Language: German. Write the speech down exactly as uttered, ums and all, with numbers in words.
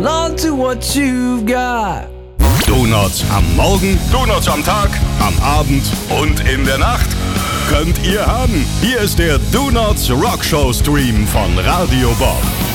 hold on to what you've got. Donuts am Morgen, Donuts am Tag, am Abend und in der Nacht. Könnt ihr haben. Hier ist der Donuts Rockshow Stream von Radio Bob.